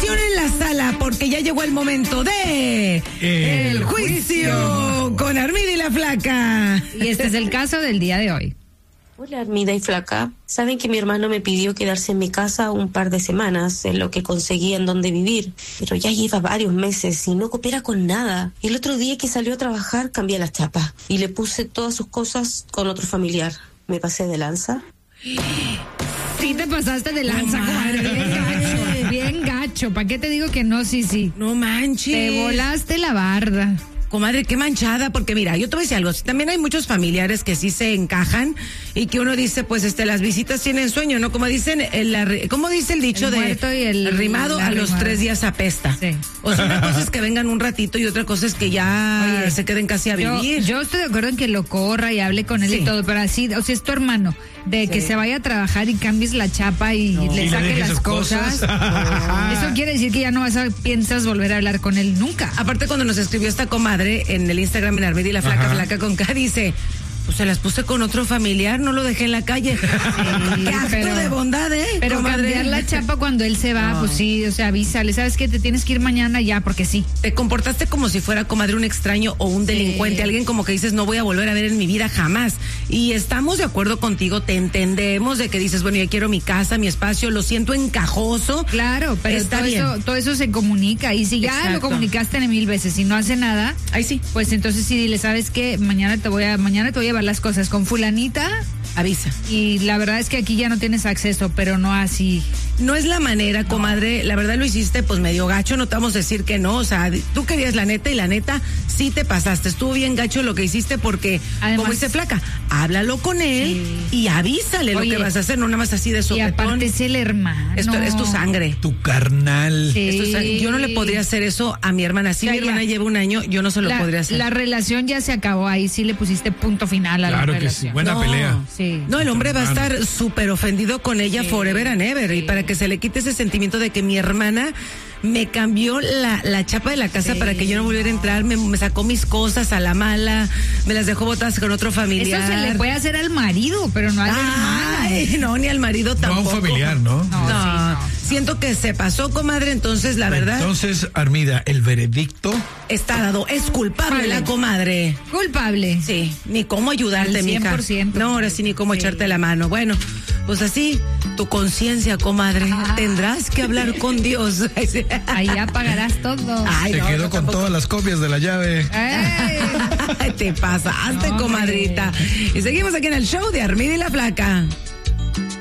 Tensión en la sala porque ya llegó el momento de El Juicio con Armida y la Flaca. Y este es el caso del día de hoy. Hola Armida y Flaca, saben que mi hermano me pidió quedarse en mi casa un par de semanas en lo que conseguía en donde vivir, pero ya lleva varios meses y no coopera con nada. El otro día que salió a trabajar cambié las chapas y le puse todas sus cosas con otro familiar. ¿Me pasé de lanza? Sí te pasaste de lanza, comadre. Bien gacho. ¿Para qué te digo que no? Sí. No manches. Te volaste la barda. Comadre, qué manchada, porque mira, yo te voy a decir algo, también hay muchos familiares que sí se encajan y que uno dice, pues las visitas tienen sueño, ¿no? Como dicen, ¿cómo dice el dicho el muerto de y el rimado a los 3 días apesta? Sí. O sea, una cosa es que vengan un ratito y otra cosa es que ya se queden casi a vivir. Yo estoy de acuerdo en que lo corra y hable con él y todo, pero así, o sea, es tu hermano, de que se vaya a trabajar y cambies la chapa y le saque las cosas. Eso quiere decir que ya no piensas volver a hablar con él nunca. Aparte, cuando nos escribió esta comadre en el Instagram en Armida y la Flaca, Flaca con K, dice, pues se las puse con otro familiar, no lo dejé en la calle. Qué acto de bondad, Pero comadre. cambiar la chapa cuando él se va, pues sí, o sea, avísale, ¿sabes qué? Te tienes que ir mañana ya, porque sí. Te comportaste como si fuera, comadre, un extraño o un delincuente, alguien como que dices, no voy a volver a ver en mi vida jamás. Y estamos de acuerdo contigo, te entendemos de que dices, bueno, ya quiero mi casa, mi espacio, lo siento encajoso. Claro, pero todo eso se comunica, y si ya lo comunicaste 1000 veces y no hace nada, ahí sí. Pues entonces sí dile, ¿sabes qué? Mañana te voy a llevar las cosas con fulanita. Avisa. Y la verdad es que aquí ya no tienes acceso, pero no así. No es la manera, comadre. La verdad lo hiciste pues medio gacho, no te vamos a decir que no. O sea, tú querías la neta y la neta sí te pasaste. Estuvo bien gacho lo que hiciste porque, además, como dice Flaca, háblalo con él y avísale lo que vas a hacer, no nada más así de sopetón. Y aparte es el hermano. Esto es tu sangre. Tu carnal. Sí. Yo no le podría hacer eso a mi hermana. Si mi hermana lleva un año, yo no se lo podría hacer. La relación ya se acabó, ahí sí le pusiste punto final a la relación. Claro que sí, buena pelea. Sí. No, el hombre va a estar súper ofendido con ella forever and ever. Y para que se le quite ese sentimiento de que mi hermana me cambió la chapa de la casa para que yo no volviera a entrar, me sacó mis cosas a la mala, me las dejó botadas con otro familiar. Eso se le puede hacer al marido, pero no al hermano. No, ni al marido tampoco. No a un familiar, ¿no? No. Siento que se pasó, comadre, entonces la verdad. Entonces, Armida, el veredicto está dado, es culpable la comadre. Culpable. Sí, ni cómo ayudarte, mija. 100%. No, ahora sí, ni cómo echarte la mano. Bueno, pues así, tu conciencia, comadre, tendrás que hablar con Dios. Ahí apagarás todo. Se quedó con todas las copias de la llave. Te pasaste, comadrita. Y seguimos aquí en el show de Armida y la Flaca.